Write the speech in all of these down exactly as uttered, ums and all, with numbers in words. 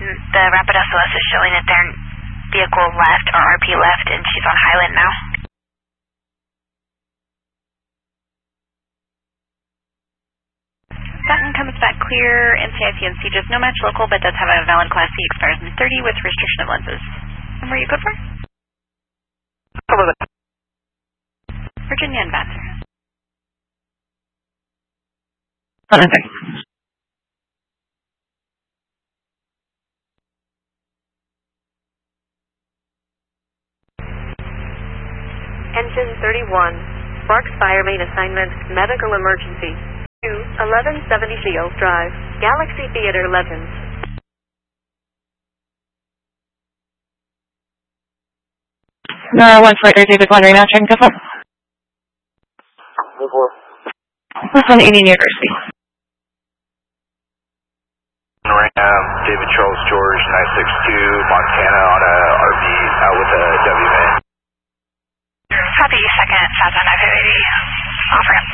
the Rapid S O S is showing that their vehicle left, or R P left, and she's on Highland now. Sutton comes back clear, N C I C N C just no match local, but does have a valid Class C, expires in thirty with restriction of lenses. And where are you good for? Over there. Virginia and Vassar. Anything. Engine thirty-one, Sparks Fire Main Assignment, Medical Emergency. two eleven seventy Shields Drive, Galaxy Theater eleven. No, one flight, David one rematching, go for. Go for. This one, Indian University. Right now, David Charles George, nine six two, Montana on a R V out with a W M A. Copy, second, Southbound nine eighty, off ramp.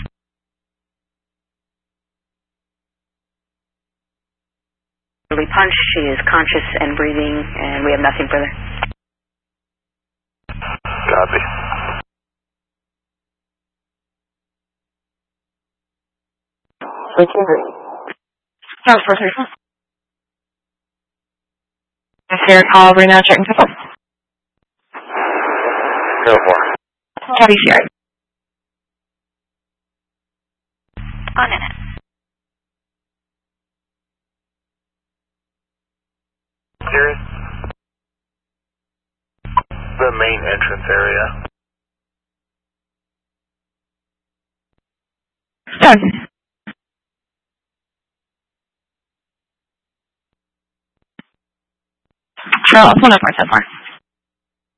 We punch, she is conscious and breathing, and we have nothing further. Copy. Thank you. That was four thirty-four. Here, call rematching, go for. Go for. Copy, C R. On in it. Here's the main entrance area. Done. Charles, one oh four so far.